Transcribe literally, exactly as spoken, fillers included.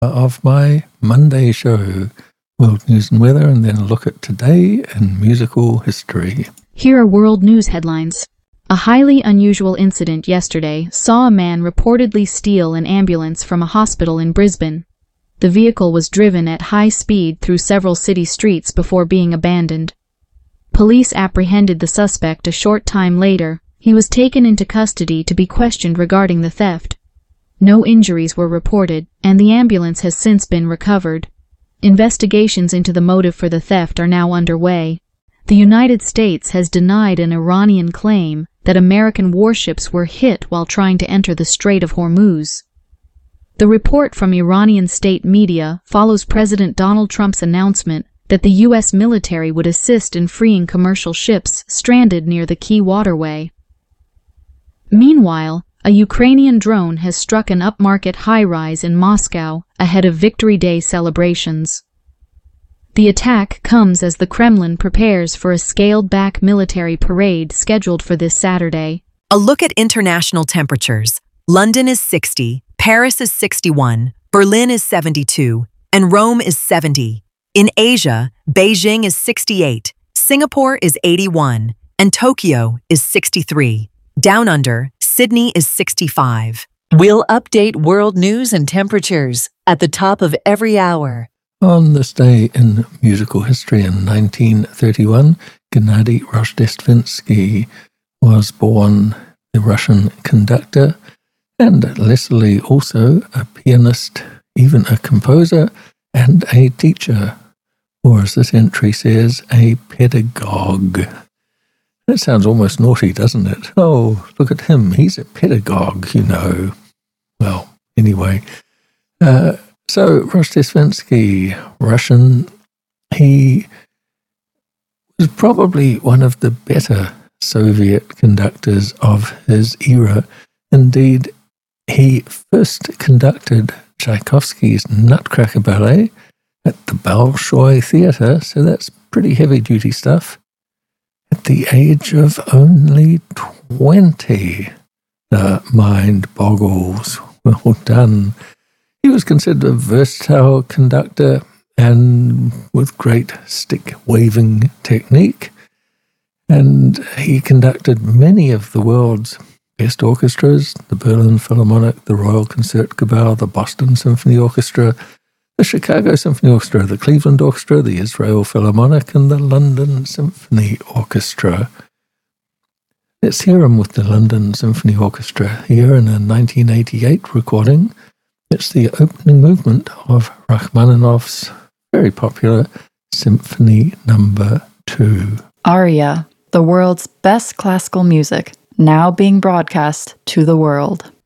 of my Monday show, World News and Weather, and then a look at today in musical history. Here are world news headlines. A highly unusual incident yesterday saw a man reportedly steal an ambulance from a hospital in Brisbane. The vehicle was driven at high speed through several city streets before being abandoned. Police apprehended the suspect a short time later. He was taken into custody to be questioned regarding the theft. No injuries were reported, and the ambulance has since been recovered. Investigations into the motive for the theft are now underway. The United States has denied an Iranian claim that American warships were hit while trying to enter the Strait of Hormuz. The report from Iranian state media follows President Donald Trump's announcement that the U S military would assist in freeing commercial ships stranded near the key waterway. Meanwhile, a Ukrainian drone has struck an upmarket high-rise in Moscow ahead of Victory Day celebrations. The attack comes as the Kremlin prepares for a scaled-back military parade scheduled for this Saturday. A look at international temperatures. London is sixty, Paris is sixty-one, Berlin is seventy-two, and Rome is seventy. In Asia, Beijing is sixty-eight, Singapore is eighty-one, and Tokyo is sixty-three. Down under, Sydney is sixty-five. We'll update world news and temperatures at the top of every hour. On this day in musical history in nineteen thirty-one, Gennady Rozhdestvensky was born, the Russian conductor, and Leslie also a pianist, even a composer, and a teacher, or as this entry says, a pedagogue. That sounds almost naughty, doesn't it? Oh, look at him, he's a pedagogue, you know. Well, anyway, uh, so Rozhdestvensky, Russian, he was probably one of the better Soviet conductors of his era. Indeed, he first conducted Tchaikovsky's Nutcracker Ballet at the Bolshoi Theatre, so that's pretty heavy-duty stuff, at the age of only twenty. The mind boggles. Well done. He was considered a versatile conductor and with great stick-waving technique, and he conducted many of the world's best orchestras, the Berlin Philharmonic, the Royal Concertgebouw, the Boston Symphony Orchestra, the Chicago Symphony Orchestra, the Cleveland Orchestra, the Israel Philharmonic, and the London Symphony Orchestra. Let's hear him with the London Symphony Orchestra here in a nineteen eighty-eight recording. It's the opening movement of Rachmaninoff's very popular Symphony Number Two. Aria, the world's best classical music, now being broadcast to the world.